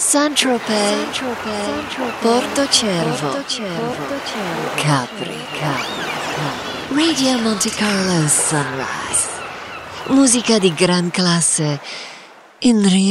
Saint-Tropez, Porto Cervo, Capri, Radio Monte Carlo Sunrise. Musica di gran classe in